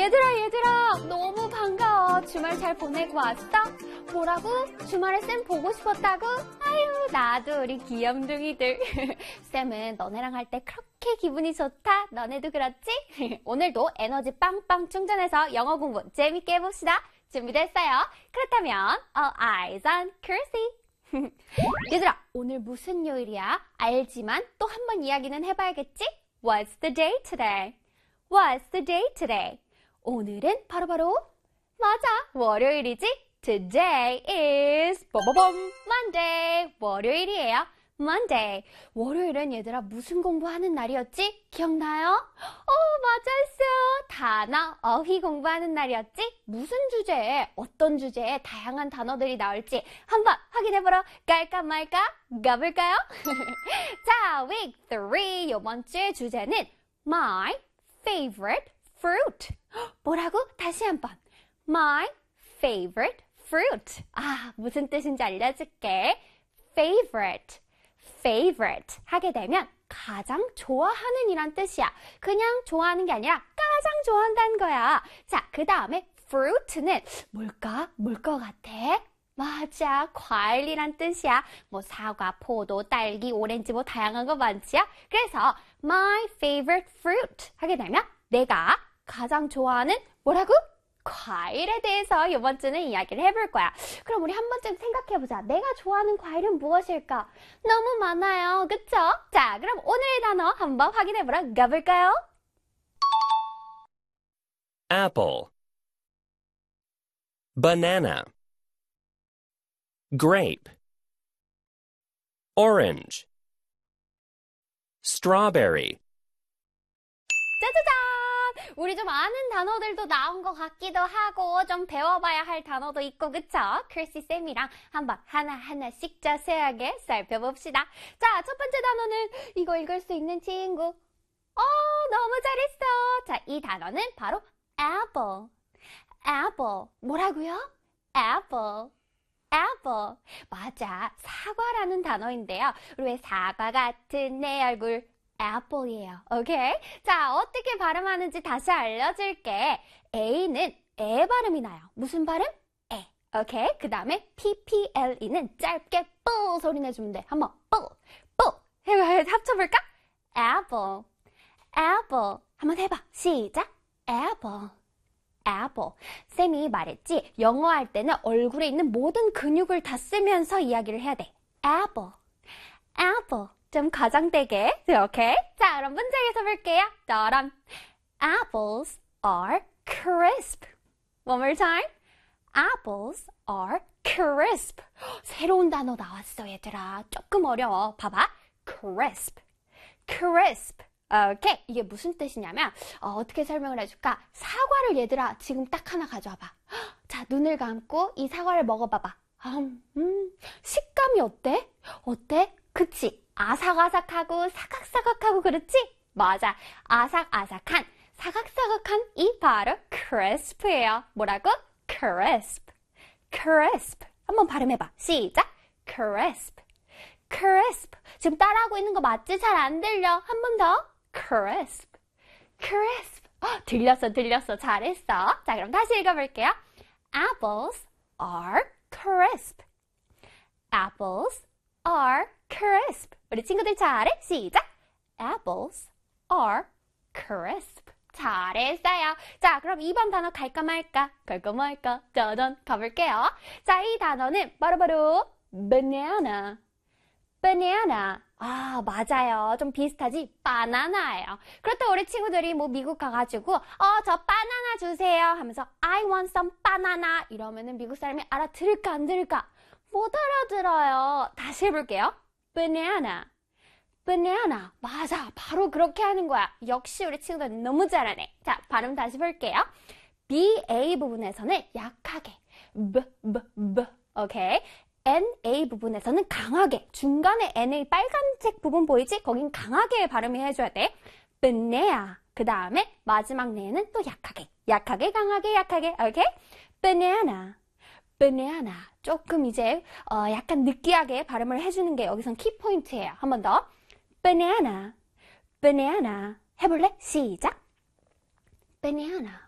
얘들아, 너무 반가워. 주말 잘 보내고 왔어? 뭐라고? 주말에 쌤 보고 싶었다고? 아유, 나도 우리 귀염둥이들. 쌤은 너네랑 할 때 그렇게 기분이 좋다. 너네도 그렇지? 오늘도 에너지 빵빵 충전해서 영어 공부 재밌게 해봅시다. 준비됐어요? 그렇다면 All eyes on Kirsty. 얘들아, 오늘 무슨 요일이야? 알지만 또 한 번 이야기는 해봐야겠지? What's the day today? What's the day today? 오늘은 바로 맞아, 월요일이지? Today is Monday. 월요일이에요. Monday. 월요일은 얘들아 무슨 공부하는 날이었지? 기억나요? 맞았어요. 단어, 어휘 공부하는 날이었지? 무슨 주제에, 어떤 주제에 다양한 단어들이 나올지 한번 확인해보러 갈까 말까? 가볼까요? 자, week 3 이번 주의 주제는 My favorite fruit. 뭐라고? 다시 한번. My favorite fruit. 무슨 뜻인지 알려줄게. favorite 하게 되면 가장 좋아하는 이란 뜻이야. 그냥 좋아하는 게 아니라 가장 좋아한다는 거야. 자, 그 다음에 fruit는 뭘까? 뭘 것 같아? 맞아, 과일이란 뜻이야. 뭐 사과, 포도, 딸기, 오렌지 뭐 다양한 거 많지요? 그래서 my favorite fruit 하게 되면 내가 가장 좋아하는 뭐라고? 과일에 대해서 이번 주는 이야기를 해볼 거야. 그럼 우리 한 번쯤 생각해보자. 내가 좋아하는 과일은 무엇일까? 너무 많아요. 그쵸? 자, 그럼 오늘의 단어 한번 확인해보러 가볼까요? Apple, banana, grape, orange, strawberry. 짜자잔! 우리 좀 아는 단어들도 나온 것 같기도 하고 좀 배워봐야 할 단어도 있고 그쵸? 크리스 쌤이랑 한번 하나하나씩 자세하게 살펴봅시다. 자, 첫 번째 단어는 이거 읽을 수 있는 친구. 너무 잘했어. 자, 이 단어는 바로 apple. 뭐라고요? apple. 맞아, 사과라는 단어인데요. 우리 왜 사과 같은 내 얼굴 apple이에요. 오케이? 자, 어떻게 발음하는지 다시 알려줄게. A는 에 발음이 나요. 무슨 발음? 에. 오케이? 그 다음에 PPLE는 짧게 뿌 소리 내주면 돼. 한번 뿌. 합쳐볼까? apple. 한번 해봐. 시작. apple. 쌤이 말했지, 영어 할 때는 얼굴에 있는 모든 근육을 다 쓰면서 이야기를 해야 돼. apple. 좀 과장되게. 오케이? 자, 그럼 문장에서 볼게요. 따란. Apples are crisp. One more time. Apples are crisp. 새로운 단어 나왔어, 얘들아. 조금 어려워. 봐봐. crisp. 오케이. 이게 무슨 뜻이냐면 어떻게 설명을 해줄까? 사과를 얘들아 지금 딱 하나 가져와봐. 자, 눈을 감고 이 사과를 먹어봐봐. 식감이 어때? 그치? 아삭아삭하고 사각사각하고 그렇지? 맞아. 아삭아삭한, 사각사각한 이 바로 crisp예요. 뭐라고? crisp. 한번 발음해봐. 시작. crisp. 지금 따라하고 있는 거 맞지? 잘 안 들려. 한 번 더. crisp. 들렸어. 잘했어. 자, 그럼 다시 읽어볼게요. Apples are crisp. 우리 친구들 잘해? 시작! Apples are crisp. 잘했어요. 자, 그럼 2번 단어 갈까 말까? 짜잔, 가볼게요. 자, 이 단어는 바로 banana. 맞아요. 좀 비슷하지? 바나나예요. 그렇다고 우리 친구들이 뭐 미국 가가지고 저 바나나 주세요 하면서 I want some banana 이러면은 미국 사람이 알아들을까 안 들을까? 못 알아들어요. 다시 해볼게요. banana. 맞아. 바로 그렇게 하는 거야. 역시 우리 친구들 너무 잘하네. 자, 발음 다시 볼게요. BA 부분에서는 약하게. 오케이. NA 부분에서는 강하게. 중간에 NA 빨간색 부분 보이지? 거긴 강하게 발음을 해줘야 돼. banana. 그 다음에 마지막 네는 또 약하게. 강하게. 오케이? banana. 조금 이제 약간 느끼하게 발음을 해주는 게 여기선 키포인트예요. 한 번 더. banana. 해볼래? 시작. banana.